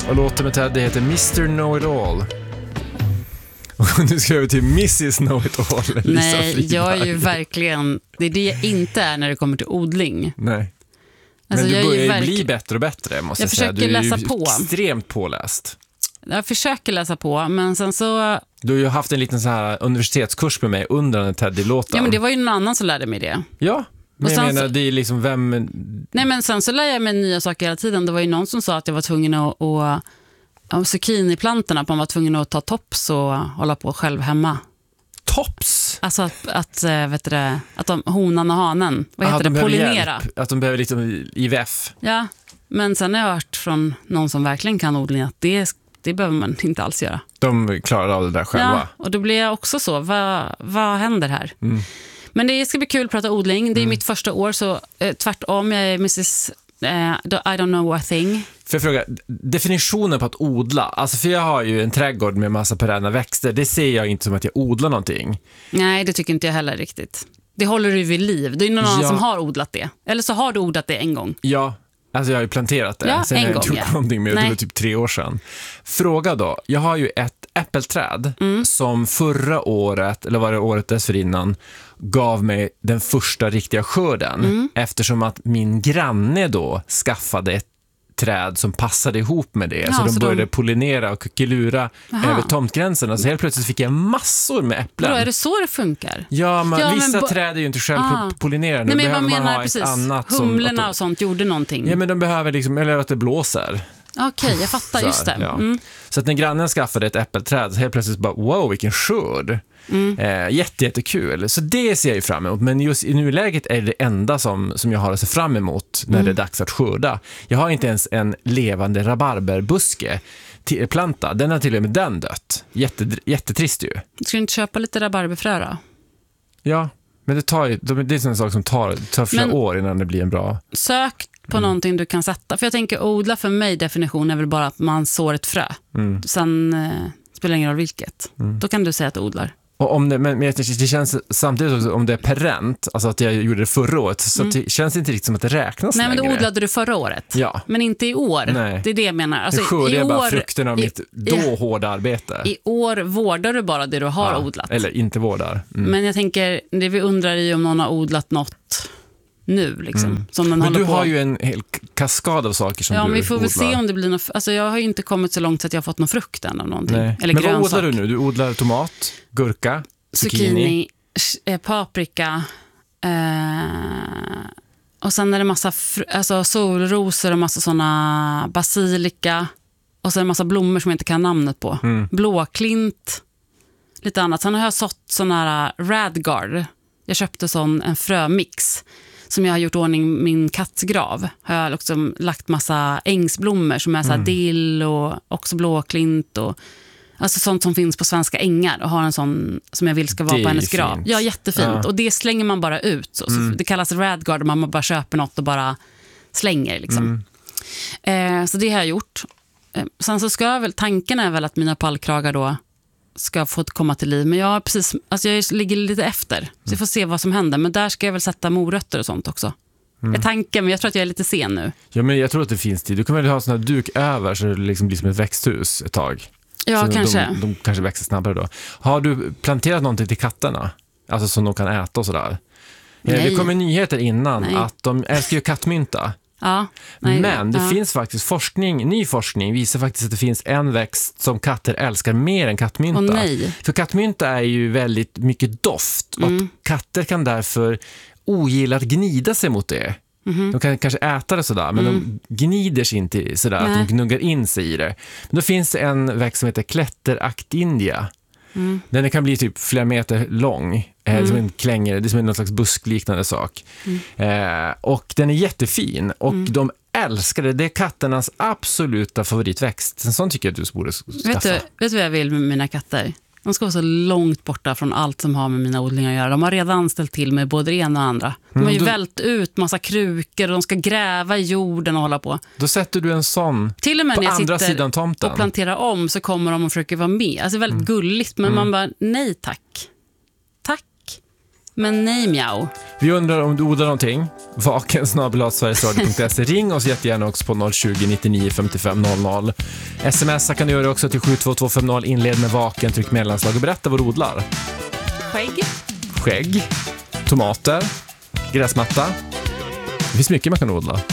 Och låten med Ted heter Mr. Know-It-All. Och nu ska jag över till Mrs. Know-It-All. Nej, jag är ju verkligen... Det är det jag inte är när det kommer till odling. Nej. Alltså, men du börjar ju bli bättre och bättre, måste jag säga. Jag försöker läsa på. Du är ju extremt påläst. Jag försöker läsa på, men sen så... Du har ju haft en liten så här universitetskurs med mig under den Teddy-låten. Ja, men det var ju någon annan som lärde mig det. Ja, men jag menar, det är liksom vem... Nej, men sen så lär jag mig nya saker hela tiden. Det var ju någon som sa att jag var tvungen att zucchiniplantorna, att man var tvungen att ta tops och hålla på själv hemma. Tops? Alltså att vet du, att honan och hanen, vad heter det, pollinera. Att de behöver liksom IVF. Ja, men sen har jag hört från någon som verkligen kan odling att det behöver man inte alls göra. De klarar av det där själva. Ja, och då blir jag också så, vad händer här? Mm. Men det ska bli kul att prata odling. Det är mitt första år, så tvärtom, jag är Mrs. I don't know a thing. För jag fråga, definitionen på att odla, alltså för jag har ju en trädgård med massa perenna växter, det ser jag inte som att jag odlar någonting. Nej, det tycker inte jag heller riktigt. Det håller du vid liv. Det är någon annan som har odlat det. Eller så har du odlat det en gång. Ja, alltså jag har ju planterat det. Ja, sen har jag inte gjort någonting med det. Det var typ 3 år sedan. Fråga då, jag har ju ett äppelträd som förra året, eller var det året dessförinnan, gav mig den första riktiga skörden. Eftersom att min granne då skaffade ett träd som passade ihop med det. Ja, så de började pollinera och kuckelura över tomtgränserna. Så helt plötsligt fick jag massor med äpplen. Bra, är det så det funkar? Ja, vissa träd är ju inte självpollinerande. Nej, men vad menar ha precis? Ett annat Humlorna och sånt gjorde någonting. Ja, men de behöver liksom, eller att det blåser. Okej, jag fattar, så, just det. Ja. Så att när grannen skaffade ett äppelträd så helt plötsligt bara, wow, vilken skörd. Jättekul. Så det ser jag ju fram emot. Men just i nuläget är det enda som jag har att se fram emot när det är dags att skörda. Jag har inte ens en levande rabarberbuske planta. Den har till och med den dött. Jättetrist ju. Ska du inte köpa lite rabarberfrö då? Ja, men det är en sak som tar flera år innan det blir en bra... Sök på någonting du kan sätta. För jag tänker, odla för mig definition är väl bara att man sår ett frö. Sen spelar ingen roll vilket. Då kan du säga att du odlar. Och men det känns samtidigt också, om det är perent, alltså att jag gjorde det förra året, så det känns inte riktigt som att det räknas längre. Nej, men då odlade du förra året. Ja. Men inte i år. Nej. Det är det jag menar. Alltså, det skördar jag bara frukten av mitt hårda arbete. I år vårdar du bara det du har odlat. Eller inte vårdar. Men jag tänker, det vi undrar är ju om någon har odlat något nu liksom, som den men du på. har ju en hel kaskad av saker som du odlar. Ja, vi får väl odlar. Se om det blir något. Alltså jag har ju inte kommit så långt så att jag har fått någon frukt än av någonting. Nej. Eller men grönsak. vad odlar du nu? Du odlar tomat, gurka, zucchini, paprika, och sen är det massa solrosor och massa såna basilika, och så är det massa blommor som jag inte kan namnet på. Blåklint, lite annat. Sen har jag sått sån här radgard. Jag köpte en frömix som jag har gjort ordning min kattsgrav. Har jag liksom lagt massa ängsblommor som är så här dill och också blåklint och alltså sånt som finns på svenska ängar, och har en sån som jag vill ska vara på hennes grav. Ja, jättefint. Ja. Och det slänger man bara ut. Så det kallas radgard, man bara köper något och bara slänger liksom. Så det har jag gjort. Sen så ska jag väl, tanken är väl att mina pallkragar då ska få komma till liv. Men jag ligger lite efter. Så jag får se vad som händer. Men där ska jag väl sätta morötter och sånt också. Jag tänker, men jag tror att jag är lite sen nu. Ja, men jag tror att det finns tid. Du kan väl ha en sån här duk över så det liksom blir som ett växthus ett tag. Ja, så kanske. De kanske växer snabbare då. Har du planterat någonting till katterna? Alltså som de kan äta och sådär. Det kommer nyheter innan att de älskar ju kattmynta. Ja, men det finns faktiskt ny forskning visar faktiskt att det finns en växt som katter älskar mer än kattmynta. För kattmynta är ju väldigt mycket doft och katter kan därför ogilla att gnida sig mot det. De kan kanske äta det sådär, men de gnider sig inte sådär att de gnuggar in sig i det. Men då finns det en växt som heter klätteraktindia. Den kan bli typ flera meter lång. Som en klänger, det är som en slags buskliknande sak. Och den är jättefin. Och de älskar det. Det är katternas absoluta favoritväxt. En sån tycker jag att du borde skaffa. Vet du vad jag vill med mina katter? De ska vara så långt borta från allt som har med mina odlingar att göra. De har redan ställt till med både det ena och andra. De har ju vält ut massa krukor och de ska gräva i jorden och hålla på. Då sätter du en sån till och med på när jag andra sidan tomten och planterar om, så kommer de och försöker vara med. Alltså väldigt gulligt, men man bara, nej tack. Tack. Men nej, mjau. Vi undrar om du odlar någonting. vaken@sverigesradio.se. Ring oss jättegärna också på 020 99 55 00. SMS kan du göra också till 72250. Inled med vaken, tryck mellanslag och berätta vad du odlar. Skägg. Tomater. Gräsmatta. Det finns mycket man kan odla.